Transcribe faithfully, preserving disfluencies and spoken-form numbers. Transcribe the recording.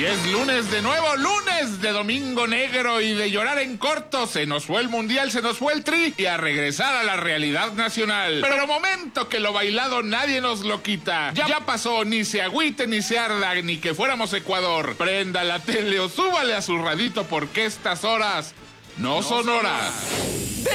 Y es lunes de nuevo, lunes de domingo negro y de llorar en corto. Se nos fue el mundial, se nos fue el tri y a regresar a la realidad nacional. Pero momento que lo bailado nadie nos lo quita. Ya, ya pasó, ni se agüite ni se arda, ni que fuéramos Ecuador. Prenda la tele o súbale a su radito porque estas horas no, no son horas.